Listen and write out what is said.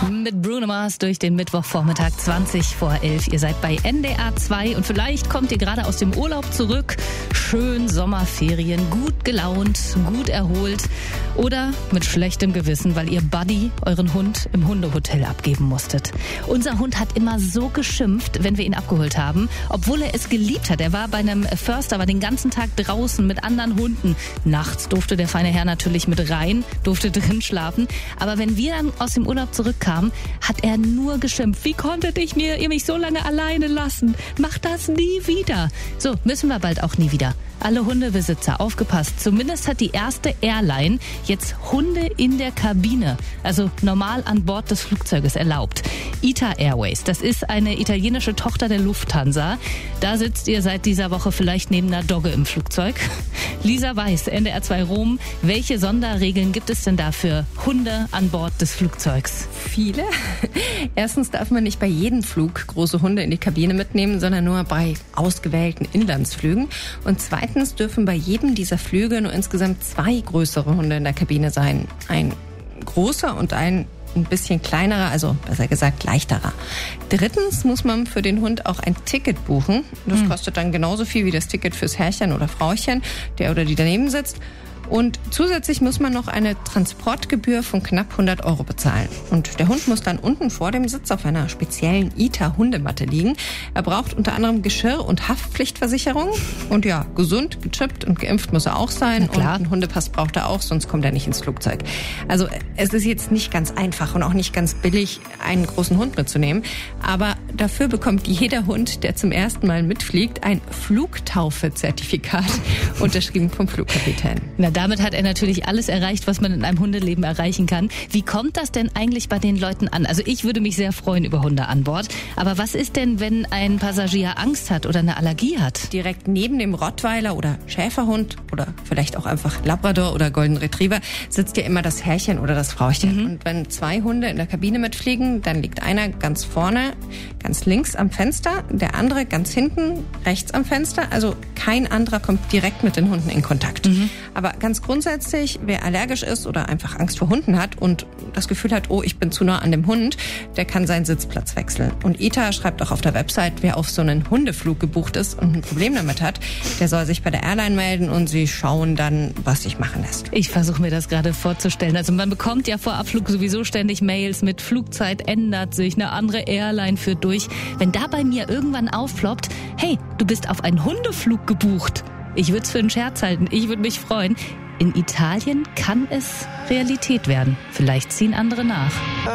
Mit Bruno Mars durch den Mittwochvormittag 11:20. Ihr seid bei NDR 2 und vielleicht kommt ihr gerade aus dem Urlaub zurück. Schön Sommerferien, gut gelaunt, gut erholt oder mit schlechtem Gewissen, weil ihr Buddy, euren Hund, im Hundehotel abgeben musstet. Unser Hund hat immer so geschimpft, wenn wir ihn abgeholt haben, obwohl er es geliebt hat. Er war bei einem Förster, war den ganzen Tag draußen mit anderen Hunden. Nachts durfte der feine Herr natürlich mit rein, durfte drin schlafen. Aber wenn wir dann aus dem Urlaub zurückkamen, hat er nur geschimpft. Wie konntet ihr mich so lange alleine lassen? Macht das nie wieder. So, müssen wir bald auch nie wieder. Alle Hundebesitzer, aufgepasst. Zumindest hat die erste Airline jetzt Hunde in der Kabine, also normal an Bord des Flugzeuges erlaubt. ITA Airways, das ist eine italienische Tochter der Lufthansa. Da sitzt ihr seit dieser Woche vielleicht neben einer Dogge im Flugzeug. Lisa Weiß, NDR 2 Rom. Welche Sonderregeln gibt es denn da für Hunde an Bord des Flugzeugs? Viele. Erstens darf man nicht bei jedem Flug große Hunde in die Kabine mitnehmen, sondern nur bei ausgewählten Inlandsflügen. Und zweitens dürfen bei jedem dieser Flüge nur insgesamt 2 größere Hunde in der Kabine sein. Ein großer und ein bisschen kleinerer, also besser gesagt leichterer. Drittens muss man für den Hund auch ein Ticket buchen. Das kostet dann genauso viel wie das Ticket fürs Herrchen oder Frauchen, der oder die daneben sitzt. Und zusätzlich muss man noch eine Transportgebühr von knapp 100 € bezahlen. Und der Hund muss dann unten vor dem Sitz auf einer speziellen ITA-Hundematte liegen. Er braucht unter anderem Geschirr- und Haftpflichtversicherung. Und ja, gesund, gechippt und geimpft muss er auch sein. Und einen Hundepass braucht er auch, sonst kommt er nicht ins Flugzeug. Also es ist jetzt nicht ganz einfach und auch nicht ganz billig, einen großen Hund mitzunehmen. Aber dafür bekommt jeder Hund, der zum ersten Mal mitfliegt, ein Flugtaufe-Zertifikat, unterschrieben vom Flugkapitän. Na, damit hat er natürlich alles erreicht, was man in einem Hundeleben erreichen kann. Wie kommt das denn eigentlich bei den Leuten an? Also ich würde mich sehr freuen über Hunde an Bord. Aber was ist denn, wenn ein Passagier Angst hat oder eine Allergie hat? Direkt neben dem Rottweiler oder Schäferhund oder vielleicht auch einfach Labrador oder Golden Retriever sitzt ja immer das Herrchen oder das Frauchen. Und wenn 2 Hunde in der Kabine mitfliegen, dann liegt einer ganz vorne, ganz links am Fenster, der andere ganz hinten, rechts am Fenster. Also kein anderer kommt direkt mit den Hunden in Kontakt. Aber ganz grundsätzlich, wer allergisch ist oder einfach Angst vor Hunden hat und das Gefühl hat, oh, ich bin zu nah an dem Hund, der kann seinen Sitzplatz wechseln. Und ITA schreibt auch auf der Website, wer auf so einen Hundeflug gebucht ist und ein Problem damit hat, der soll sich bei der Airline melden und sie schauen dann, was sich machen lässt. Ich versuche mir das gerade vorzustellen. Also man bekommt ja vor Abflug sowieso ständig Mails mit Flugzeit ändert sich, eine andere Airline führt durch. Wenn da bei mir irgendwann aufploppt, hey, du bist auf einen Hundeflug gebucht. Ich würde es für einen Scherz halten. Ich würde mich freuen. In Italien kann es Realität werden. Vielleicht ziehen andere nach.